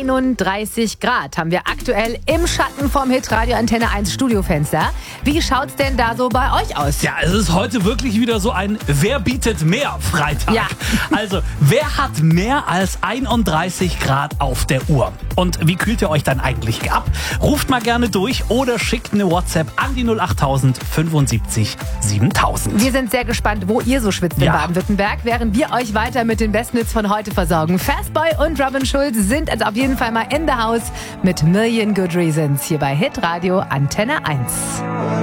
31 Grad haben wir aktuell im Schatten vom Hitradio Antenne 1 Studiofenster. Wie schaut's denn da so bei euch aus? Ja, es ist heute wirklich wieder so ein Wer bietet mehr Freitag. Ja. Also, wer hat mehr als 31 Grad auf der Uhr? Und wie kühlt ihr euch dann eigentlich ab? Ruft mal gerne durch oder schickt eine WhatsApp an die 08000 75 7000. Wir sind sehr gespannt, wo ihr so schwitzt in Baden-Württemberg, während wir euch weiter mit den besten Hits von heute versorgen. Fastboy und Robin Schulz sind also auf jeden Fall mal in the house mit Million Good Reasons hier bei Hitradio Antenne 1.